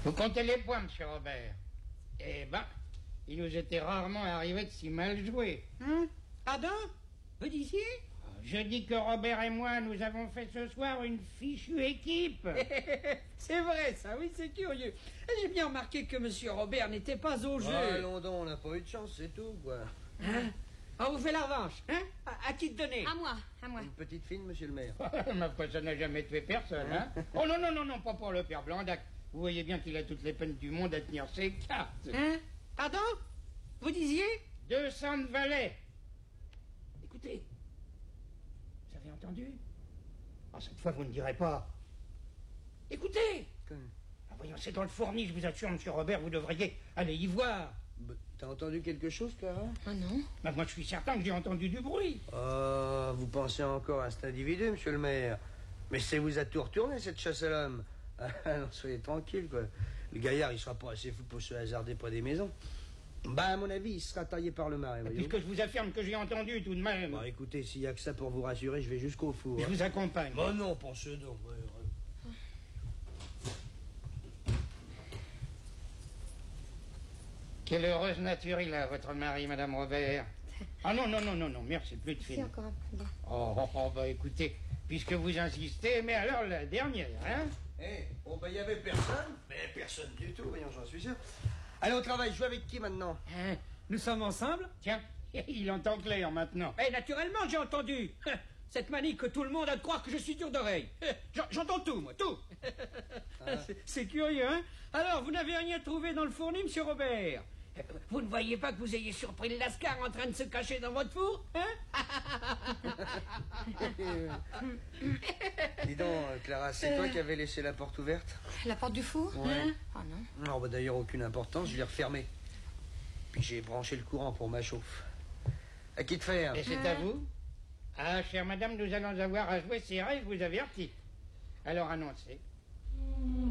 Vous comptez les points, monsieur Robert. Eh ben, il nous était rarement arrivé de si mal jouer. Pardon? Vous disiez? Je dis que Robert et moi, nous avons fait ce soir une fichue équipe. C'est vrai, ça, oui, c'est curieux. J'ai bien remarqué que monsieur Robert n'était pas au jeu. Allons donc, on n'a pas eu de chance, c'est tout, quoi. On vous fait la revanche, hein? À qui te donner? À moi, à moi. Une petite fine, monsieur le maire. Ma foi, ça n'a jamais tué personne, hein. Oh non, non, non, non, pas pour le père Blandac. Vous voyez bien qu'il a toutes les peines du monde à tenir ses cartes. Pardon? Vous disiez? 200 de valets. Écoutez, vous avez entendu? Oh, cette fois, vous ne direz pas. Écoutez! Ah, voyons, c'est dans le fourni, je vous assure, monsieur Robert, vous devriez aller y voir. Bah, t'as entendu quelque chose, Clara? Oh non. Bah, moi, je suis certain que j'ai entendu du bruit. Oh, vous pensez encore à cet individu, monsieur le maire? Mais c'est vous a tout retourné, cette chasse à l'homme. Ah non, soyez tranquille, quoi. Le gaillard, il sera pas assez fou pour se hasarder près des maisons. Bah, à mon avis, il sera taillé par le marais, voyez-vous. Puisque je vous affirme que j'ai entendu tout de même. Bah, écoutez, s'il y a que ça pour vous rassurer, je vais jusqu'au four. Je vous accompagne. Bah non, pensez donc. Quelle heureuse nature il a, votre mari, madame Robert. Ah non, non, non, non, non, merci, plus de C'est film. encore un peu bon. Oh, bah écoutez, puisque vous insistez, mais alors la dernière, hein? Bon, bah, il y avait personne. Mais personne du tout, voyons, j'en suis sûr. Allez, au travail, je joue avec qui maintenant? Nous sommes ensemble? Tiens, il entend clair maintenant. Naturellement, j'ai entendu. Cette manie que tout le monde a de croire que je suis dur d'oreille. J'entends tout, moi, tout. C'est curieux, hein? Alors, vous n'avez rien trouvé dans le fourni, monsieur Robert? Vous ne voyez pas que vous ayez surpris le lascar en train de se cacher dans votre four, hein? Dis donc, Clara, c'est toi qui avais laissé la porte ouverte? La porte du four? Ouais. Oh non. Non, bah d'ailleurs, aucune importance, je l'ai refermée. Puis j'ai branché le courant pour ma chauffe. À qui de faire? Et c'est à vous? Ah, chère madame, nous allons avoir à jouer serré, je vous avertis. Alors annoncez.